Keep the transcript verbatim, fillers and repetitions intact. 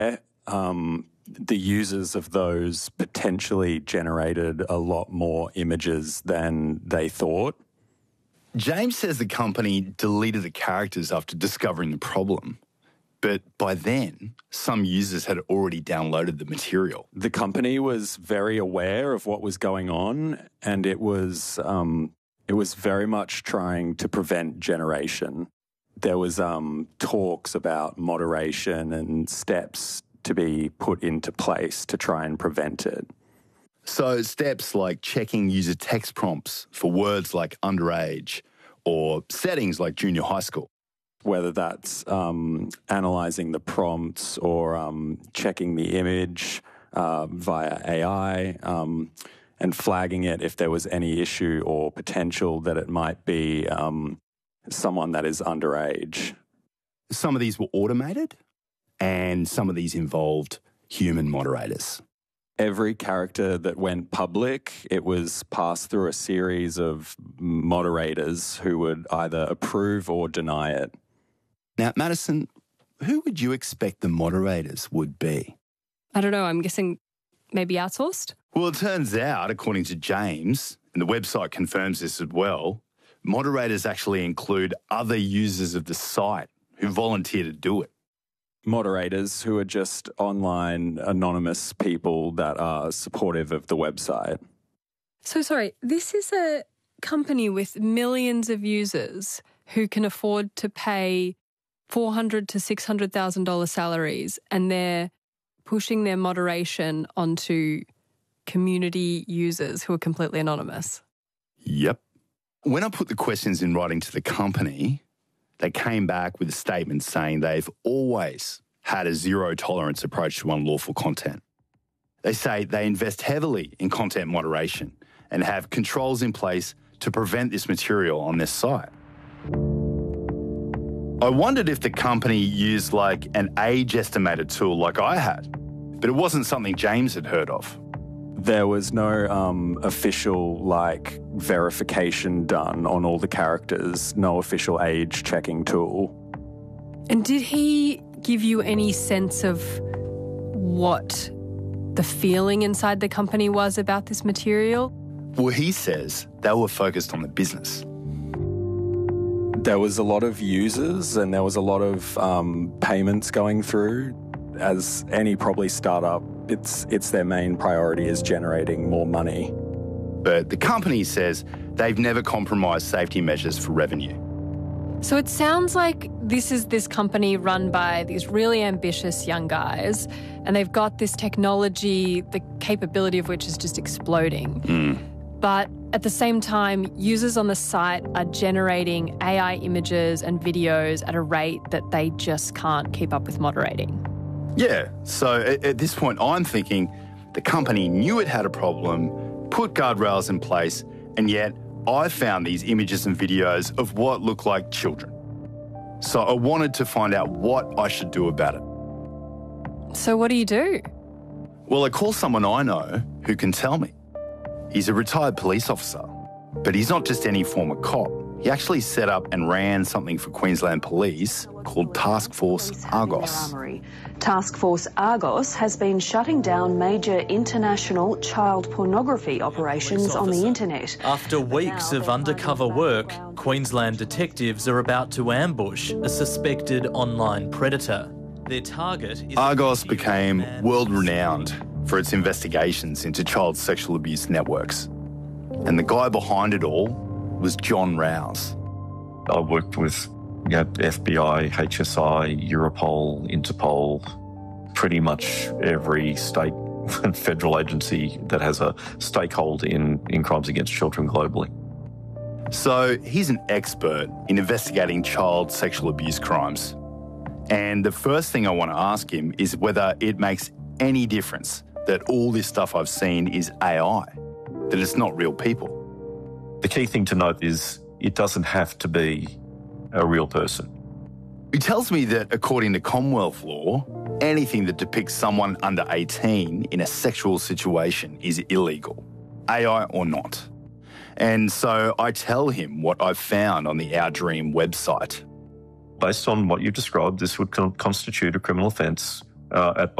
um, the users of those potentially generated a lot more images than they thought. James says the company deleted the characters after discovering the problem. But by then, some users had already downloaded the material. The company was very aware of what was going on, and it was um, it was very much trying to prevent generation. There was um, talks about moderation and steps to be put into place to try and prevent it. So steps like checking user text prompts for words like underage or settings like junior high school. Whether that's um, analysing the prompts or um, checking the image uh, via A I um, and flagging it if there was any issue or potential that it might be um, someone that is underage. Some of these were automated and some of these involved human moderators. Every character that went public, it was passed through a series of moderators who would either approve or deny it. Now, Madison, who would you expect the moderators would be? I don't know. I'm guessing maybe outsourced? Well, it turns out, according to James, and the website confirms this as well, moderators actually include other users of the site who volunteer to do it. Moderators who are just online anonymous people that are supportive of the website. So sorry, this is a company with millions of users who can afford to pay four hundred thousand to six hundred thousand dollars salaries, and they're pushing their moderation onto community users who are completely anonymous. Yep. When I put the questions in writing to the company, they came back with a statement saying they've always had a zero-tolerance approach to unlawful content. They say they invest heavily in content moderation and have controls in place to prevent this material on their site. I wondered if the company used like an age estimator tool like I had, but it wasn't something James had heard of. There was no um, official like verification done on all the characters, no official age checking tool. And did he give you any sense of what the feeling inside the company was about this material? Well, he says they were focused on the business. There was a lot of users and there was a lot of um, payments going through. As any probably startup, it's it's their main priority is generating more money. But the company says they've never compromised safety measures for revenue. So it sounds like this is this company run by these really ambitious young guys, and they've got this technology, the capability of which is just exploding. Mm. But at the same time, users on the site are generating A I images and videos at a rate that they just can't keep up with moderating. Yeah, so at, at this point I'm thinking the company knew it had a problem, put guardrails in place, and yet I found these images and videos of what looked like children. So I wanted to find out what I should do about it. So what do you do? Well, I call someone I know who can tell me. He's a retired police officer, but he's not just any former cop. He actually set up and ran something for Queensland Police called Task Force Argos. Task Force Argos has been shutting down major international child pornography operations on the internet. After weeks of undercover work, Queensland detectives are about to ambush a suspected online predator. Their target is Argos became world-renowned for its investigations into child sexual abuse networks. And the guy behind it all was John Rouse. I worked with you know, F B I, H S I, Europol, Interpol, pretty much every state and federal agency that has a stakehold in, in crimes against children globally. So he's an expert in investigating child sexual abuse crimes. And the first thing I want to ask him is whether it makes any difference that all this stuff I've seen is A I, that it's not real people. The key thing to note is it doesn't have to be a real person. He tells me that according to Commonwealth law, anything that depicts someone under eighteen in a sexual situation is illegal, A I or not. And so I tell him what I've found on the Our Dream website. Based on what you've described, this would con- constitute a criminal offence uh, at